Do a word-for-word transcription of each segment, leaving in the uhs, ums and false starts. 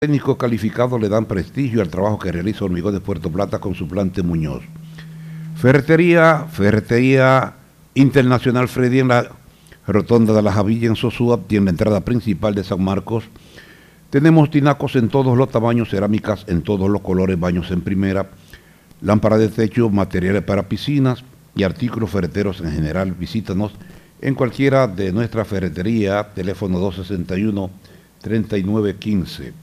Técnicos calificados le dan prestigio al trabajo que realiza Hormigones Puerto Plata con su plante Muñoz. Ferretería, Ferretería Internacional Freddy en la rotonda de la Javilla en Sosúa, tiene la entrada principal de San Marcos. Tenemos tinacos en todos los tamaños, cerámicas en todos los colores, baños en primera, lámparas de techo, materiales para piscinas y artículos ferreteros en general. Visítanos en cualquiera de nuestra ferretería, teléfono dos sesenta y uno, treinta y nueve quince.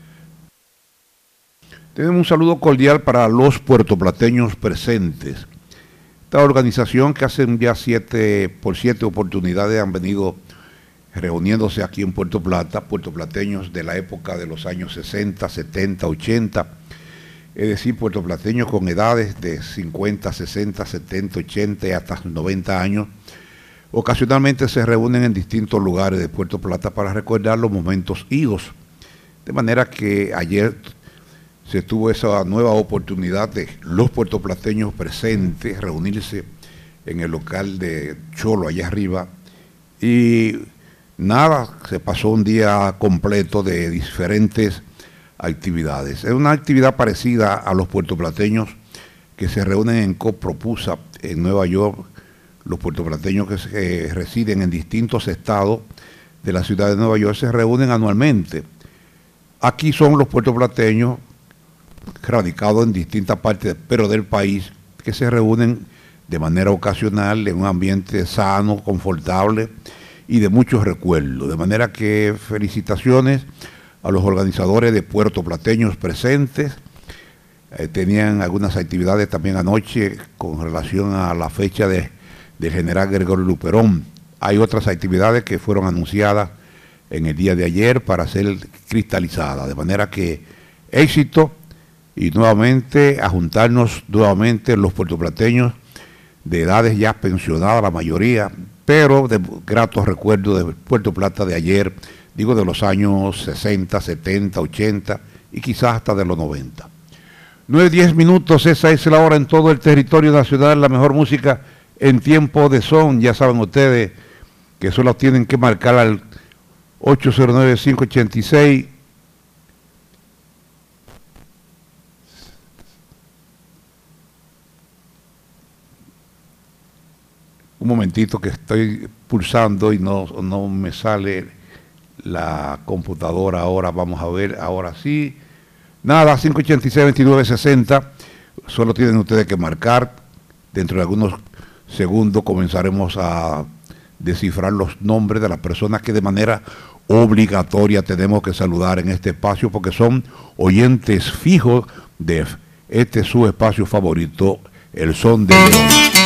Tenemos un saludo cordial para los puertoplateños presentes. Esta organización que hace ya siete, por siete oportunidades han venido reuniéndose aquí en Puerto Plata, puertoplateños de la época de los años sesenta, setenta, ochenta, es decir, puertoplateños con edades de cincuenta, sesenta, setenta, ochenta y hasta noventa años. Ocasionalmente se reúnen en distintos lugares de Puerto Plata para recordar los momentos idos. De manera que ayer se tuvo esa nueva oportunidad de los puertoplateños presentes reunirse en el local de Cholo allá arriba y nada, se pasó un día completo de diferentes actividades. Es una actividad parecida a los puertoplateños que se reúnen en Copropusa en Nueva York, los puertoplateños que se, eh, residen en distintos estados de la ciudad de Nueva York se reúnen anualmente. Aquí son los puertoplateños radicados en distintas partes, pero del país, que se reúnen de manera ocasional en un ambiente sano, confortable y de muchos recuerdos. De manera que felicitaciones a los organizadores de puertoplateños presentes. Eh, tenían algunas actividades también anoche con relación a la fecha de, del general Gregorio Luperón. Hay otras actividades que fueron anunciadas en el día de ayer para ser cristalizadas. De manera que éxito. Y nuevamente a juntarnos nuevamente los puertoplateños de edades ya pensionadas, la mayoría, pero de gratos recuerdos de Puerto Plata de ayer, digo de los años sesenta, setenta, ochenta y quizás hasta de los noventa. nueve, diez minutos, esa es la hora en todo el territorio nacional, la mejor música en tiempo de son. Ya saben ustedes que solo tienen que marcar al ocho cero nueve, cinco ocho seis. Un momentito que estoy pulsando y no, no me sale la computadora ahora. Vamos a ver, ahora sí. Nada, cinco ocho seis, veintinueve sesenta. Solo tienen ustedes que marcar. Dentro de algunos segundos comenzaremos a descifrar los nombres de las personas que de manera obligatoria tenemos que saludar en este espacio porque son oyentes fijos de este su espacio favorito, El Son de León.